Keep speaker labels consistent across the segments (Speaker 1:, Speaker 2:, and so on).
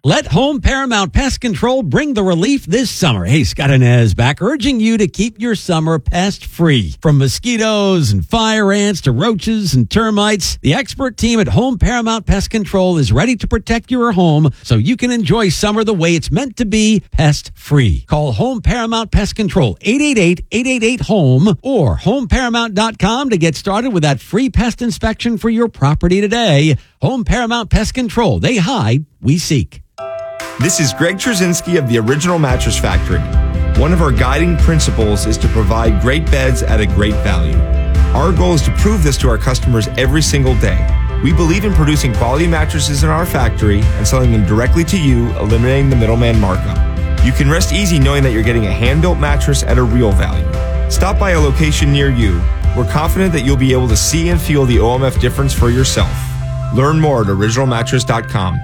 Speaker 1: Let Home Paramount Pest Control bring the relief this summer. Hey, Scott Inez back, urging you to keep your summer pest-free. From mosquitoes and fire ants to roaches and termites, the expert team at Home Paramount Pest Control is ready to protect your home so you can enjoy summer the way it's meant to be, pest-free. Call Home Paramount Pest Control, 888-888-HOME, or homeparamount.com to get started with that free pest inspection for your property today. Home Paramount Pest Control. They hide, we seek.
Speaker 2: This is Greg Trzynski of the Original Mattress Factory. One of our guiding principles is to provide great beds at a great value. Our goal is to prove this to our customers every single day. We believe in producing quality mattresses in our factory and selling them directly to you, eliminating the middleman markup. You can rest easy knowing that you're getting a hand-built mattress at a real value. Stop by a location near you. We're confident that you'll be able to see and feel the OMF difference for yourself. Learn more at originalmattress.com.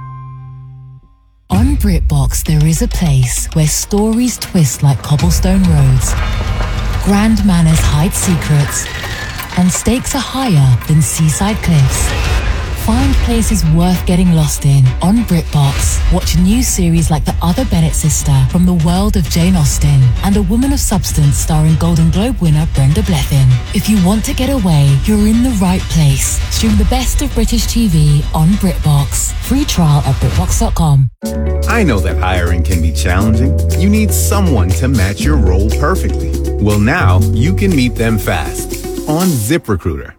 Speaker 3: On BritBox, there is a place where stories twist like cobblestone roads, grand manners hide secrets, and stakes are higher than seaside cliffs. Find places worth getting lost in on BritBox. Watch new series like The Other Bennett Sister from the world of Jane Austen and A Woman of Substance starring Golden Globe winner Brenda Blethyn. If you want to get away, you're in the right place. Stream the best of British TV on BritBox. Free trial at BritBox.com.
Speaker 4: I know that hiring can be challenging. You need someone to match your role perfectly. Well, now you can meet them fast on ZipRecruiter.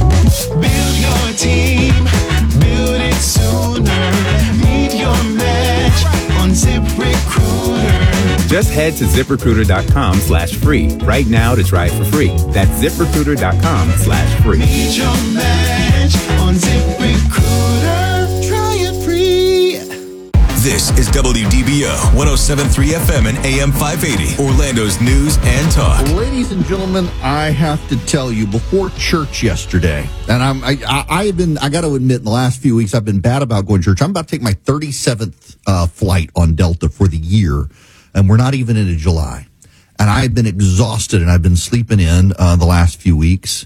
Speaker 5: Build your team, build it sooner. Meet your match on ZipRecruiter.
Speaker 4: Just head to ZipRecruiter.com/free right now to try it for free. That's ZipRecruiter.com/free.
Speaker 5: Meet your match on ZipRecruiter. Try it free.
Speaker 6: This is WDBO 107.3 FM and AM 580, Orlando's news and talk.
Speaker 7: Ladies and gentlemen, I have to tell you, before church yesterday, and I got to admit, in the last few weeks, I've been bad about going to church. I'm about to take my 37th flight on Delta for the year, and we're not even into July. And I've been exhausted, and I've been sleeping in the last few weeks.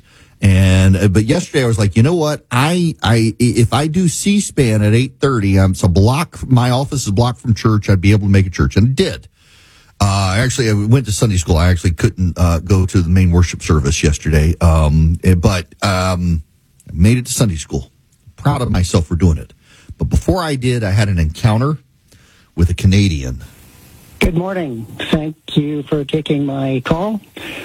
Speaker 7: But yesterday I was like, you know what? If I do C-SPAN at 8:30, my office is blocked from church. I'd be able to make it church, and it did. I went to Sunday school. I actually couldn't go to the main worship service yesterday, but made it to Sunday school. Proud of myself for doing it. But before I did, I had an encounter with a Canadian.
Speaker 8: Good morning. Thank you for taking my call.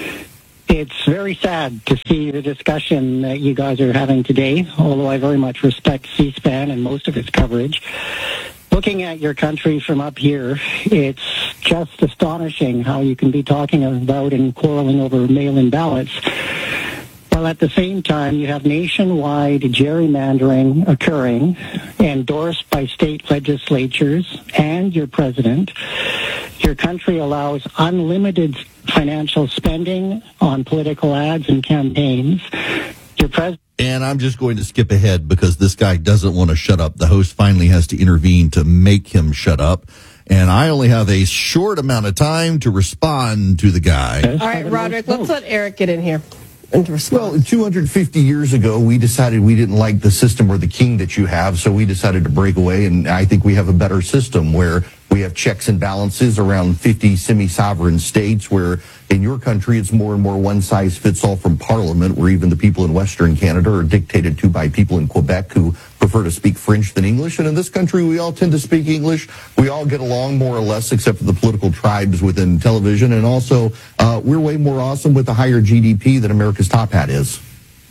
Speaker 8: It's very sad to see the discussion that you guys are having today, although I very much respect C-SPAN and most of its coverage. Looking at your country from up here, it's just astonishing how you can be talking about and quarreling over mail-in ballots, while at the same time you have nationwide gerrymandering occurring, endorsed by state legislatures and your president. Your country allows unlimited financial spending on political ads and campaigns. Your president.
Speaker 7: And I'm just going to skip ahead because this guy doesn't want to shut up. The host finally has to intervene to make him shut up. And I only have a short amount of time to respond to the guy.
Speaker 9: All right, Roderick, let's let Eric get in here.
Speaker 7: Well, 250 years ago, we decided we didn't like the system or the king that you have, so we decided to break away, and I think we have a better system where we have checks and balances around 50 semi-sovereign states, where in your country it's more and more one-size-fits-all from Parliament, where even the people in Western Canada are dictated to by people in Quebec who prefer to speak French than English. And in this country, we all tend to speak English. We all get along more or less, except for the political tribes within television. And also, we're way more awesome with a higher GDP than America's top hat is.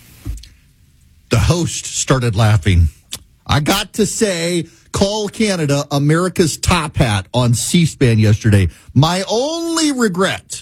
Speaker 7: The host started laughing. I got to say, call Canada America's top hat on C-SPAN yesterday. My only regret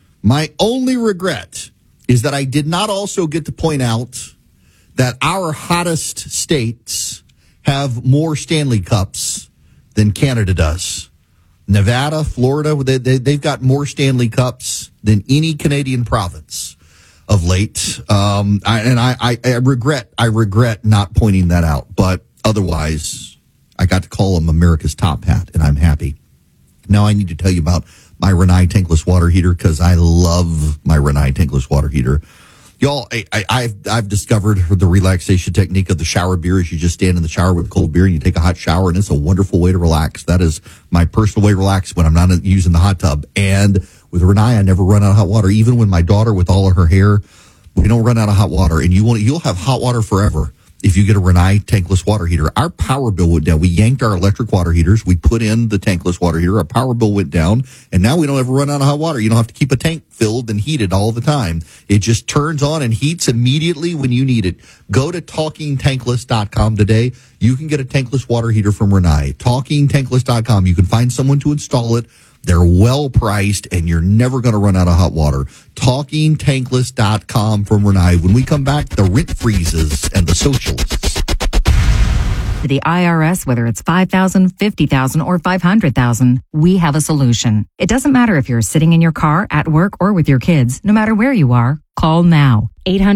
Speaker 7: is that I did not also get to point out that our hottest states have more Stanley Cups than Canada does. Nevada, Florida, they've got more Stanley Cups than any Canadian province of late. I regret not pointing that out, but otherwise, I got to call them America's top hat, and I'm happy. Now I need to tell you about my Rinnai tankless water heater, because I love my Rinnai tankless water heater. Y'all, I've discovered the relaxation technique of the shower beer is you just stand in the shower with cold beer and you take a hot shower, and it's a wonderful way to relax. That is my personal way to relax when I'm not using the hot tub. And with Renai, I never run out of hot water. Even when my daughter, with all of her hair, we don't run out of hot water. And you'll have hot water forever if you get a Renai tankless water heater. Our power bill went down. We yanked our electric water heaters. We put in the tankless water heater. Our power bill went down, and now we don't ever run out of hot water. You don't have to keep a tank filled and heated all the time. It just turns on and heats immediately when you need it. Go to TalkingTankless.com today. You can get a tankless water heater from Renai. TalkingTankless.com. You can find someone to install it. They're well priced, and you're never going to run out of hot water. TalkingTankless.com from Renai. When we come back, the rent freezes and the socialists.
Speaker 10: To the IRS, whether it's $5,000, $50,000, or $500,000, we have a solution. It doesn't matter if you're sitting in your car, at work, or with your kids. No matter where you are, call now.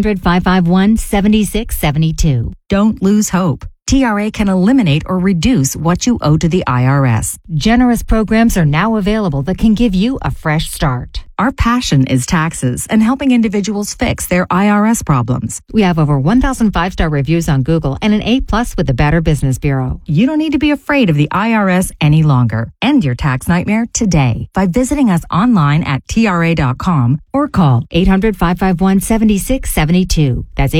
Speaker 3: 800-551-7672.
Speaker 10: Don't lose hope. TRA can eliminate or reduce what you owe to the IRS.
Speaker 3: Generous programs are now available that can give you a fresh start.
Speaker 10: Our passion is taxes and helping individuals fix their IRS problems.
Speaker 3: We have over 1,000 5-star reviews on Google and an A+ with the Better Business Bureau.
Speaker 10: You don't need to be afraid of the IRS any longer. End your tax nightmare today by visiting us online at TRA.com
Speaker 3: or call 800-551-7672. That's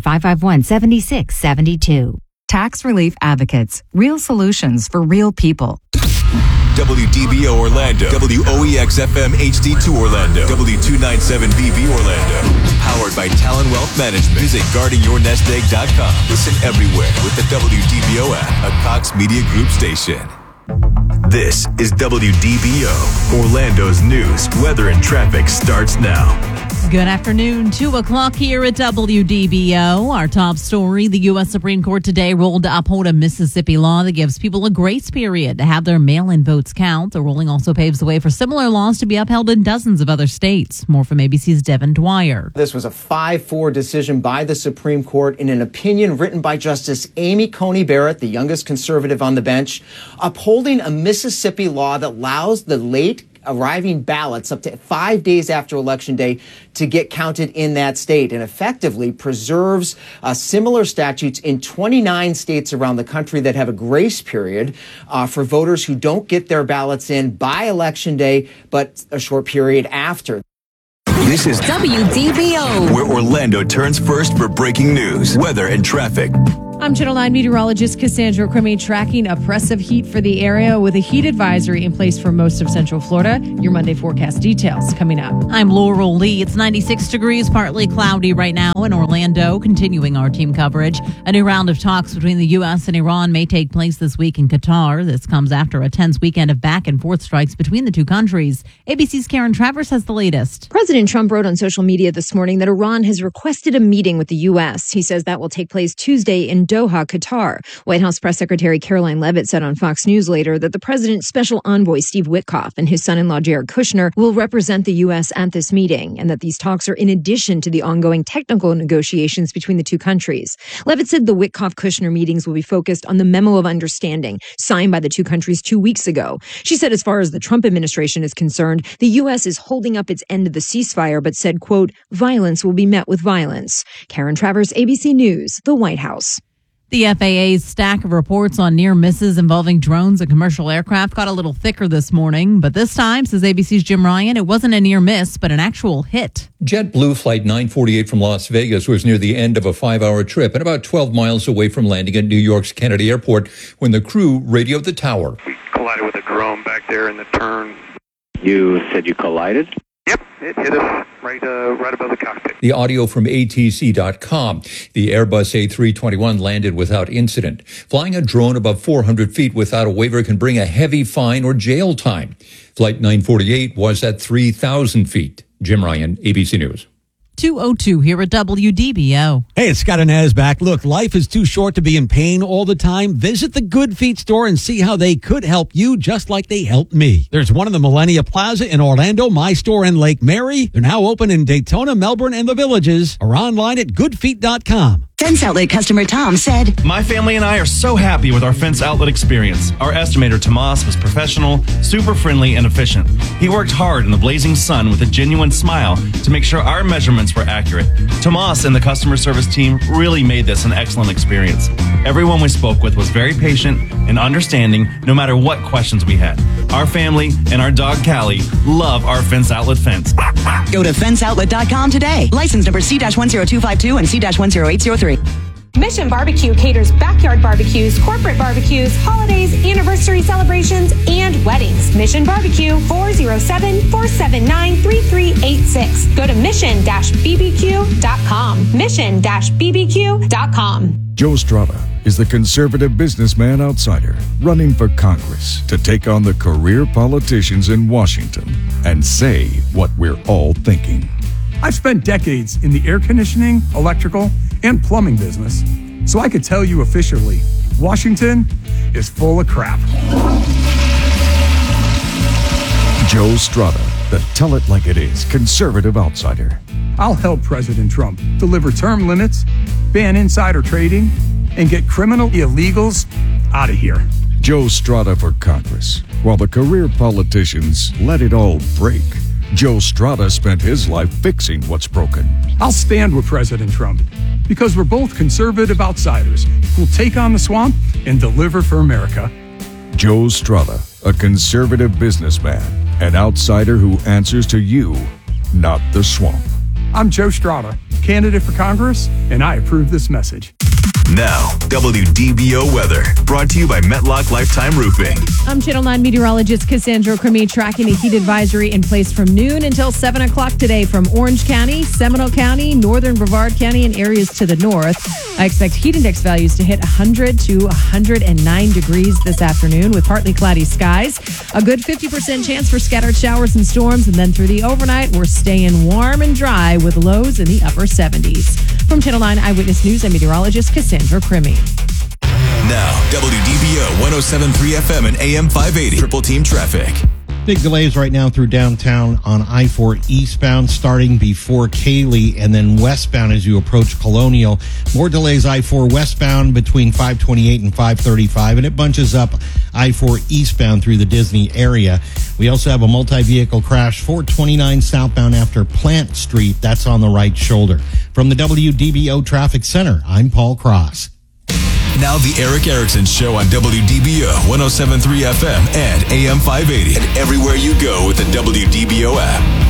Speaker 3: 800-551-7672.
Speaker 10: Tax Relief Advocates. Real solutions for real people.
Speaker 6: WDBO Orlando, WOEX-FM HD2 Orlando, W297BB Orlando. Powered by Talon Wealth Management. Visit guardingyournestegg.com. Listen everywhere with the WDBO app, a Cox Media Group station. This is WDBO, Orlando's news, weather, and traffic starts now.
Speaker 11: Good afternoon, 2 o'clock here at WDBO. Our top story, the U.S. Supreme Court today ruled to uphold a Mississippi law that gives people a grace period to have their mail-in votes count. The ruling also paves the way for similar laws to be upheld in dozens of other states. More from ABC's Devin Dwyer.
Speaker 12: This was a 5-4 decision by the Supreme Court in an opinion written by Justice Amy Coney Barrett, the youngest conservative on the bench, upholding a Mississippi law that allows the late arriving ballots up to 5 days after Election Day to get counted in that state, and effectively preserves similar statutes in 29 states around the country that have a grace period for voters who don't get their ballots in by Election Day, but a short period after.
Speaker 6: This is
Speaker 3: WDBO,
Speaker 6: where Orlando turns first for breaking news, weather, and traffic.
Speaker 9: I'm Channel 9 meteorologist Cassandra Crummy, tracking oppressive heat for the area with a heat advisory in place for most of Central Florida. Your Monday forecast details coming up.
Speaker 11: I'm Laurel Lee. It's 96 degrees, partly cloudy right now in Orlando. Continuing our team coverage, a new round of talks between the U.S. and Iran may take place this week in Qatar. This comes after a tense weekend of back-and-forth strikes between the two countries. ABC's Karen Travers has the latest.
Speaker 13: President Trump wrote on social media this morning that Iran has requested a meeting with the U.S. He says that will take place Tuesday in Doha, Qatar. White House Press Secretary Caroline Leavitt said on Fox News later that the president's special envoy, Steve Witkoff, and his son-in-law, Jared Kushner, will represent the U.S. at this meeting, and that these talks are in addition to the ongoing technical negotiations between the two countries. Leavitt said the Witkoff-Kushner meetings will be focused on the memo of understanding signed by the two countries 2 weeks ago. She said as far as the Trump administration is concerned, the U.S. is holding up its end of the ceasefire, but said, quote, violence will be met with violence. Karen Travers, ABC News, the White House.
Speaker 11: The FAA's stack of reports on near misses involving drones and commercial aircraft got a little thicker this morning. But this time, says ABC's Jim Ryan, it wasn't a near miss, but an actual hit.
Speaker 14: JetBlue Flight 948 from Las Vegas was near the end of a 5-hour trip and about 12 miles away from landing at New York's Kennedy Airport when the crew radioed the tower.
Speaker 15: We collided with a drone back there in the turn.
Speaker 16: You said you collided?
Speaker 15: Yep, it hit us right above the cockpit.
Speaker 14: The audio from ATC.com. The Airbus A321 landed without incident. Flying a drone above 400 feet without a waiver can bring a heavy fine or jail time. Flight 948 was at 3,000 feet. Jim Ryan, ABC News.
Speaker 11: 2:02 here at WDBO.
Speaker 1: Hey, it's Scott Inez back. Look, life is too short to be in pain all the time. Visit the Good Feet store and see how they could help you just like they helped me. There's one in the Millennia Plaza in Orlando, my store in Lake Mary. They're now open in Daytona, Melbourne, and the Villages, or online at goodfeet.com.
Speaker 17: Fence Outlet customer Tom said,
Speaker 18: my family and I are so happy with our Fence Outlet experience. Our estimator Tomas was professional, super friendly, and efficient. He worked hard in the blazing sun with a genuine smile to make sure our measurements measurements were accurate. Tomas and the customer service team really made this an excellent experience. Everyone we spoke with was very patient and understanding no matter what questions we had. Our family and our dog Callie love our Fence Outlet fence.
Speaker 17: Go to fenceoutlet.com today. License number C-10252 and C-10803.
Speaker 19: Mission Barbecue caters backyard barbecues, corporate barbecues, holidays, anniversary celebrations, and weddings. Mission Barbecue, 407-479-3386. Go to mission-bbq.com. Mission-bbq.com.
Speaker 20: Joe Strada is the conservative businessman outsider running for Congress to take on the career politicians in Washington and say what we're all thinking.
Speaker 21: I've spent decades in the air conditioning, electrical, and plumbing business, so I could tell you officially, Washington is full of crap.
Speaker 20: Joe Strada, the tell it like it is conservative outsider.
Speaker 21: I'll help President Trump deliver term limits, ban insider trading, and get criminal illegals out of here.
Speaker 20: Joe Strada for Congress. While the career politicians let it all break, Joe Strada spent his life fixing what's broken.
Speaker 21: I'll stand with President Trump because we're both conservative outsiders who'll take on the swamp and deliver for America.
Speaker 20: Joe Strada, a conservative businessman, an outsider who answers to you, not the swamp.
Speaker 21: I'm Joe Strada, candidate for Congress, and I approve this message.
Speaker 6: Now, WDBO weather, brought to you by Metlock Lifetime Roofing.
Speaker 9: I'm Channel 9 meteorologist Cassandra Cremy, tracking a heat advisory in place from noon until 7 o'clock today from Orange County, Seminole County, northern Brevard County, and areas to the north. I expect heat index values to hit 100 to 109 degrees this afternoon with partly cloudy skies. A good 50% chance for scattered showers and storms, and then through the overnight, we're staying warm and dry with lows in the upper 70s. From Channel 9 Eyewitness News, I'm meteorologist Cassandra Cremy.
Speaker 6: Now, WDBO 107.3 FM and AM 580. Triple Team Traffic.
Speaker 22: Big delays right now through downtown on I-4 eastbound, starting before Cayley, and then westbound as you approach Colonial. More delays I-4 westbound between 528 and 535, and it bunches up I-4 eastbound through the Disney area. We also have a multi-vehicle crash 429 southbound after Plant Street. That's on the right shoulder. From the WDBO Traffic Center, I'm Paul Cross.
Speaker 6: Now the Eric Erickson Show on WDBO 107.3 FM and AM 580. And everywhere you go with the WDBO app.